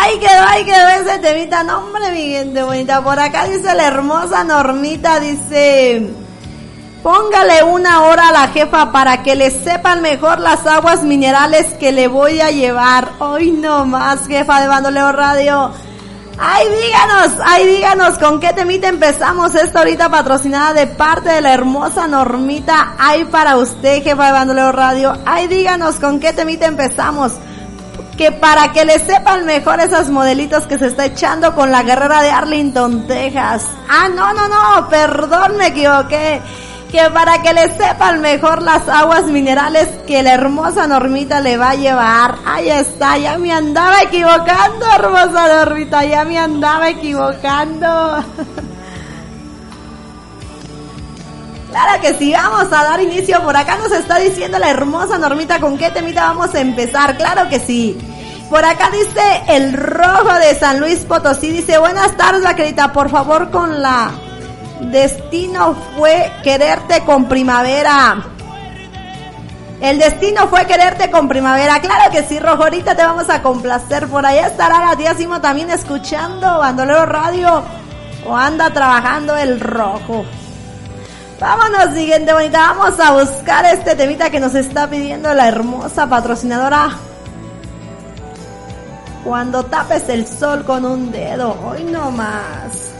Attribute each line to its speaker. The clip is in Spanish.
Speaker 1: Ahí quedó ese temita. No, hombre, mi gente bonita. Por acá dice la hermosa Normita, dice... Póngale 1 hora a la jefa para que le sepan mejor las aguas minerales que le voy a llevar. Hoy no más, jefa de Bandolero Radio. Ay, díganos con qué temita empezamos esta ahorita patrocinada de parte de la hermosa Normita. Ay, para usted, jefa de Bandolero Radio. Ay, díganos con qué temita empezamos. Que para que le sepan mejor esas modelitos que se está echando con la guerrera de Arlington, Texas. Ah, no, perdón, me equivoqué. Que para que le sepan mejor las aguas minerales que la hermosa Normita le va a llevar. Ahí está, ya me andaba equivocando, hermosa Normita, ya me andaba equivocando. Claro que sí, vamos a dar inicio. Por acá nos está diciendo la hermosa Normita con qué temita vamos a empezar. Claro que sí. Por acá dice el Rojo de San Luis Potosí, dice: buenas tardes, vaquerita, por favor con la Destino fue quererte con primavera. El destino fue quererte con primavera. Claro que sí, Rojo, ahorita te vamos a complacer. Por allá estará la tía Simo también escuchando Bandolero Radio, o anda trabajando el Rojo. Vámonos, siguiente bonita, vamos a buscar este temita que nos está pidiendo la hermosa patrocinadora. Cuando tapes el sol con un dedo. Hoy no más.